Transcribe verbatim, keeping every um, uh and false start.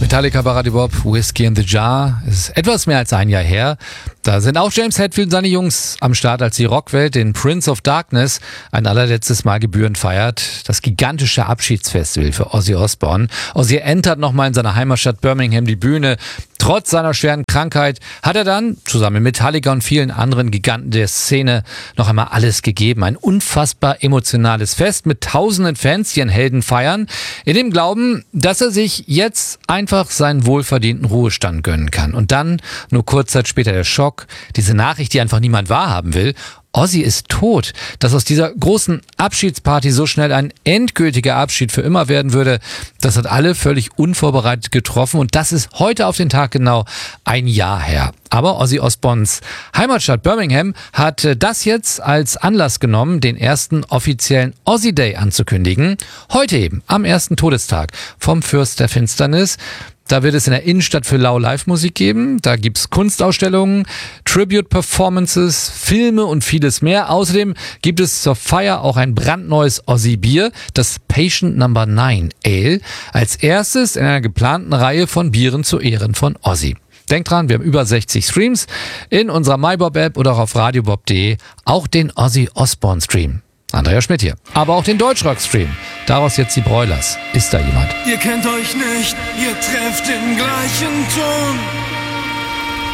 Metallica, Baradi Bob, Whiskey in the Jar. Es ist etwas mehr als ein Jahr her. Da sind auch James Hetfield und seine Jungs am Start, als die Rockwelt den Prince of Darkness ein allerletztes Mal gebührend feiert. Das gigantische Abschiedsfestival für Ozzy Osbourne. Ozzy entert nochmal in seiner Heimatstadt Birmingham die Bühne. Trotz seiner schweren Krankheit hat er dann, zusammen mit Metallica und vielen anderen Giganten der Szene, noch einmal alles gegeben. Ein unfassbar emotionales Fest mit tausenden Fans, die ihren Helden feiern, in dem Glauben, dass er sich jetzt einfach seinen wohlverdienten Ruhestand gönnen kann. Und dann, nur kurz Zeit später, der Schock, diese Nachricht, die einfach niemand wahrhaben will. Ozzy ist tot. Dass aus dieser großen Abschiedsparty so schnell ein endgültiger Abschied für immer werden würde, das hat alle völlig unvorbereitet getroffen. Und das ist heute auf den Tag genau ein Jahr her. Aber Ozzy Osbournes Heimatstadt Birmingham hat das jetzt als Anlass genommen, den ersten offiziellen Ozzy Day anzukündigen. Heute eben, am ersten Todestag vom Fürst der Finsternis. Da wird es in der Innenstadt für lau Live-Musik geben. Da gibt's Kunstausstellungen, Tribute-Performances, Filme und vieles mehr. Außerdem gibt es zur Feier auch ein brandneues Ozzy-Bier, das Patient Number neun Ale, als erstes in einer geplanten Reihe von Bieren zu Ehren von Ozzy. Denkt dran, wir haben über sechzig Streams in unserer MyBob-App oder auch auf radiobob punkt de, auch den Ozzy Osbourne-Stream. Andrea Schmidt hier. Aber auch den Deutschrock-Stream. Daraus jetzt die Broilers. Ist da jemand? Ihr kennt euch nicht, ihr trefft den gleichen Ton.